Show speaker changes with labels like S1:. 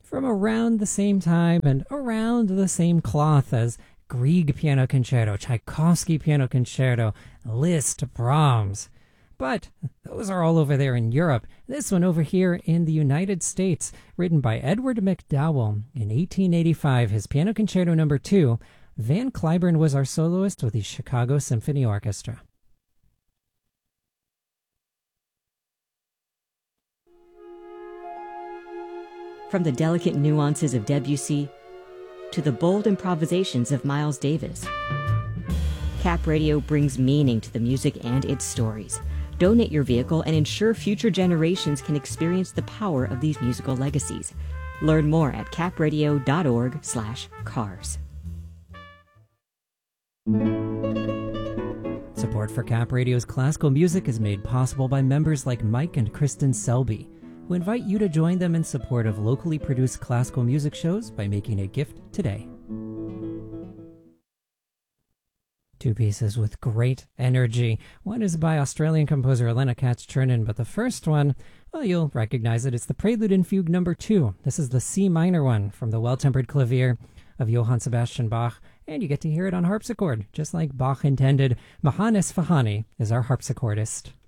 S1: from around the same time and around the same cloth as Grieg Piano Concerto, Tchaikovsky Piano Concerto, Liszt, Brahms. But those are all over there in Europe. This one over here in the United States, written by Edward McDowell in 1885, his Piano Concerto No. 2. Van Cliburn was our soloist with the Chicago Symphony Orchestra.
S2: From the delicate nuances of Debussy to the bold improvisations of Miles Davis, Cap Radio brings meaning to the music and its stories. Donate your vehicle and ensure future generations can experience the power of these musical legacies. Learn more at capradio.org/cars.
S1: Support for Cap Radio's classical music is made possible by members like Mike and Kristen Selby, who invite you to join them in support of locally produced classical music shows by making a gift today. Two pieces with great energy. One is by Australian composer Elena Katz-Chernin, but the first one, well, you'll recognize it. It's the Prelude and Fugue No. 2. This is the C minor one from the Well-Tempered Clavier of Johann Sebastian Bach, and you get to hear it on harpsichord, just like Bach intended. Johannes Fahani is our harpsichordist.